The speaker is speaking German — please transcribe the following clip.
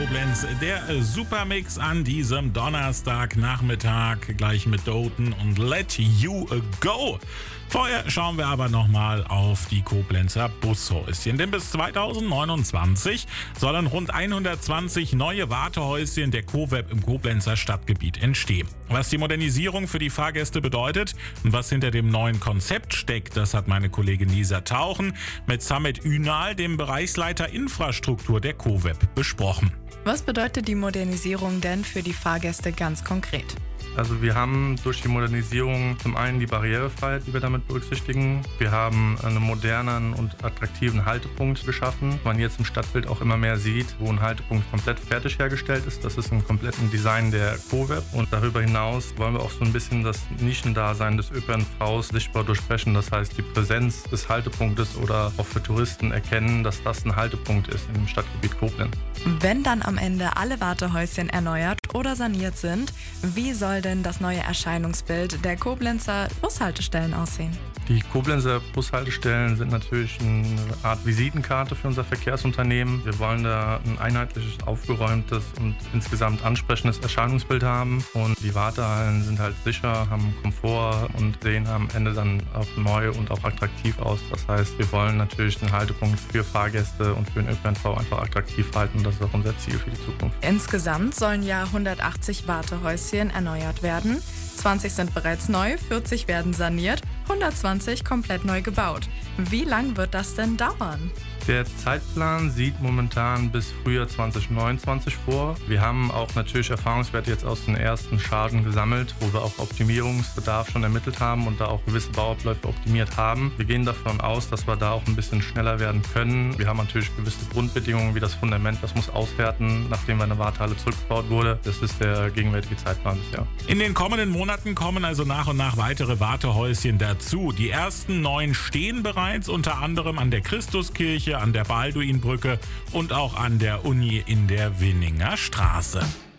Koblenz, der Supermix an diesem Donnerstagnachmittag, gleich mit Doten und Let You Go. Vorher schauen wir aber nochmal auf die Koblenzer Bushäuschen, denn bis 2029 sollen rund 120 neue Wartehäuschen der CoWeb im Koblenzer Stadtgebiet entstehen. Was die Modernisierung für die Fahrgäste bedeutet und was hinter dem neuen Konzept steckt, das hat meine Kollegin Lisa Tauchen mit Samit Ünal, dem Bereichsleiter Infrastruktur der CoWeb, besprochen. Was bedeutet die Modernisierung denn für die Fahrgäste ganz konkret? Also wir haben durch die Modernisierung zum einen die Barrierefreiheit, die wir damit berücksichtigen. Wir haben einen modernen und attraktiven Haltepunkt geschaffen. Man jetzt im Stadtbild auch immer mehr sieht, wo ein Haltepunkt komplett fertig hergestellt ist. Das ist im kompletten Design der CoWeb. Und darüber hinaus wollen wir auch so ein bisschen das Nischendasein des ÖPNVs sichtbar durchbrechen. Das heißt, die Präsenz des Haltepunktes oder auch für Touristen erkennen, dass das ein Haltepunkt ist im Stadtgebiet Koblenz. Wenn dann am Ende alle Wartehäuschen erneuert oder saniert sind, wie soll denn das neue Erscheinungsbild der Koblenzer Bushaltestellen aussehen? Die Koblenzer Bushaltestellen sind natürlich eine Art Visitenkarte für unser Verkehrsunternehmen. Wir wollen da ein einheitliches, aufgeräumtes und insgesamt ansprechendes Erscheinungsbild haben. Und die Wartehallen sind halt sicher, haben Komfort und sehen am Ende dann auch neu und auch attraktiv aus. Das heißt, wir wollen natürlich den Haltepunkt für Fahrgäste und für den ÖPNV einfach attraktiv halten. Das ist auch unser Ziel für die Zukunft. Insgesamt sollen ja 180 Wartehäuschen erneuert werden. 20 sind bereits neu, 40 werden saniert, 120 komplett neu gebaut. Wie lang wird das denn dauern? Der Zeitplan sieht momentan bis Frühjahr 2029 vor. Wir haben auch natürlich Erfahrungswerte jetzt aus den ersten Chargen gesammelt, wo wir auch Optimierungsbedarf schon ermittelt haben und da auch gewisse Bauabläufe optimiert haben. Wir gehen davon aus, dass wir da auch ein bisschen schneller werden können. Wir haben natürlich gewisse Grundbedingungen wie das Fundament, das muss auswerten, nachdem eine Wartehalle zurückgebaut wurde. Das ist der gegenwärtige Zeitplan bisher. In den kommenden Monaten kommen also nach und nach weitere Wartehäuschen dazu. Die ersten 9 stehen bereits, unter anderem an der Christuskirche, an der Balduinbrücke und auch an der Uni in der Winninger Straße.